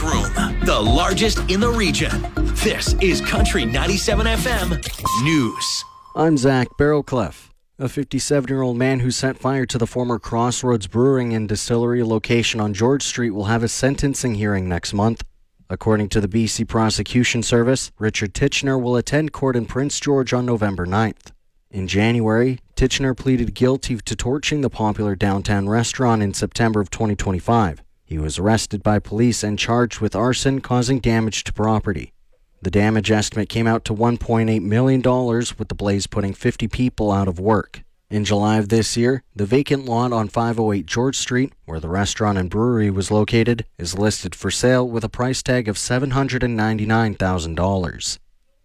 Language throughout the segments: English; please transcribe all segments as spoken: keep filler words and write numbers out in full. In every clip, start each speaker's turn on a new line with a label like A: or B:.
A: newsroom, the largest in the region. This is Country ninety-seven F M News.
B: I'm Zach Barrowcliff. A fifty-seven-year-old man who set fire to the former Crossroads Brewing and Distillery location on George Street will have a sentencing hearing next month. According to the B C Prosecution Service, Richard Titchener will attend court in Prince George on November ninth. In January, Titchener pleaded guilty to torching the popular downtown restaurant in September of twenty twenty-five. He was arrested by police and charged with arson causing damage to property. The damage estimate came out to one point eight million dollars, with the blaze putting fifty people out of work. In July of this year, the vacant lot on five oh eight George Street, where the restaurant and brewery was located, is listed for sale with a price tag of seven hundred ninety-nine thousand dollars.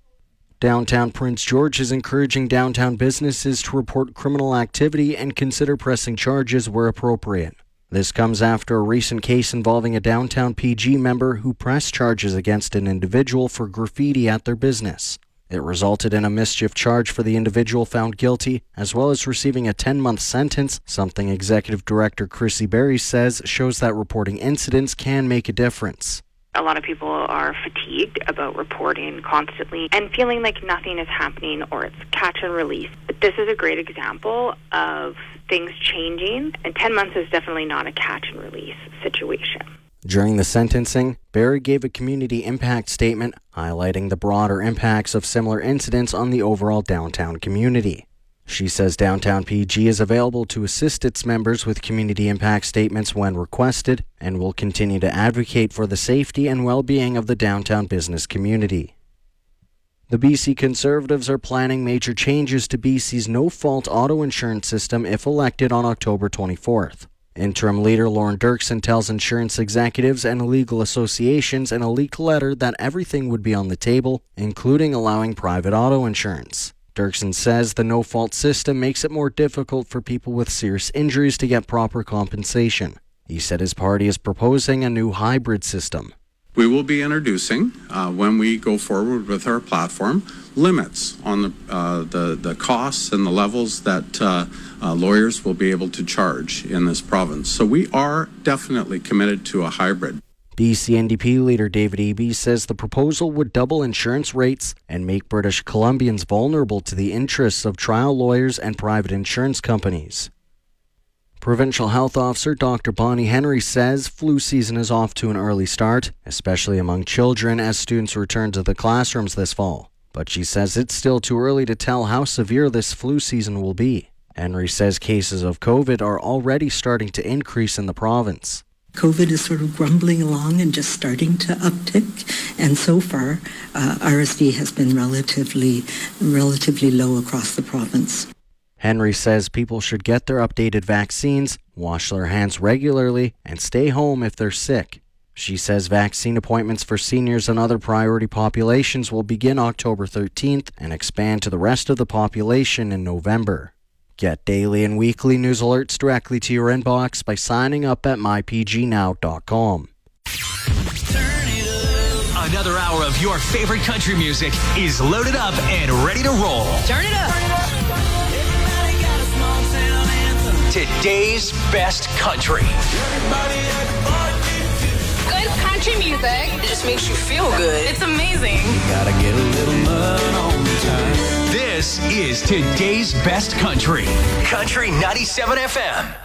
B: Downtown Prince George is encouraging downtown businesses to report criminal activity and consider pressing charges where appropriate. This comes after a recent case involving a downtown P G member who pressed charges against an individual for graffiti at their business. It resulted in a mischief charge for the individual found guilty, as well as receiving a ten-month sentence, something Executive Director Chrissy Berry says shows that reporting incidents can make a difference.
C: A lot of people are fatigued about reporting constantly and feeling like nothing is happening or it's catch and release. But this is a great example of things changing, and ten months is definitely not a catch and release situation.
B: During the sentencing, Barry gave a community impact statement highlighting the broader impacts of similar incidents on the overall downtown community. She says Downtown P G is available to assist its members with community impact statements when requested and will continue to advocate for the safety and well-being of the downtown business community. The B C Conservatives are planning major changes to B C's no-fault auto insurance system if elected on October twenty-fourth. Interim leader Lauren Dirksen tells insurance executives and legal associations in a leaked letter that everything would be on the table, including allowing private auto insurance. Dirksen says the no-fault system makes it more difficult for people with serious injuries to get proper compensation. He said his party is proposing a new hybrid system.
D: We will be introducing, uh, when we go forward with our platform, limits on the uh, the, the costs and the levels that uh, uh, lawyers will be able to charge in this province. So we are definitely committed to a hybrid.
B: B C N D P leader David Eby says the proposal would double insurance rates and make British Columbians vulnerable to the interests of trial lawyers and private insurance companies. Provincial Health Officer Doctor Bonnie Henry says flu season is off to an early start, especially among children as students return to the classrooms this fall. But she says it's still too early to tell how severe this flu season will be. Henry says cases of COVID are already starting to increase in the province.
E: COVID is sort of grumbling along and just starting to uptick, and so far uh, R S D has been relatively, relatively low across the province.
B: Henry says people should get their updated vaccines, wash their hands regularly, and stay home if they're sick. She says vaccine appointments for seniors and other priority populations will begin October thirteenth and expand to the rest of the population in November. Get daily and weekly news alerts directly to your inbox by signing up at my p g now dot com.
A: Another hour of your favorite country music is loaded up and ready to roll.
F: Turn it up.
A: Today's best country.
F: Good country music. It just makes you feel good. It's amazing.
G: You gotta get a little mud on the time.
A: This is today's best country. Country ninety-seven F M.